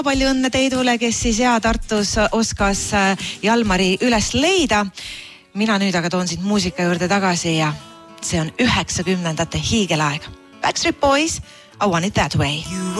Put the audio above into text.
Palju õnne Teidule, kes siis Tartus oskas Jalmari üles leida. Mina nüüd aga toon sind muusika juurde tagasi ja see on 90ndate hiigelaeg. Backstreet Boys, I Want It That Way.